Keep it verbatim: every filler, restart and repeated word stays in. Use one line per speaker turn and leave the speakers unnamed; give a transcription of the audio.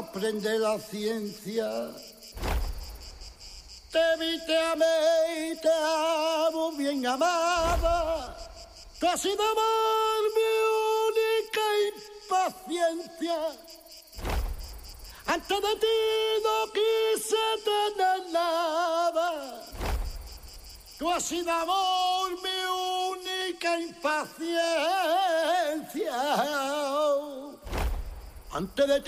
aprender la ciencia. Te vi, te amé y te amo, bien amada. Tú has sido amor, mi única impaciencia. Antes de ti no quise tener nada. Tú has sido amor, mi única impaciencia. Antes de ti